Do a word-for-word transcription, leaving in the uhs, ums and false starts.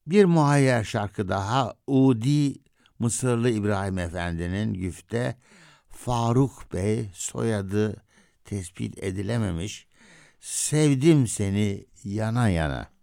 Bir muhayyer şarkı daha, Udi Mısırlı İbrahim Efendi'nin, güfte Faruk Bey, soyadı tespit edilememiş, Sevdim Seni Yana Yana.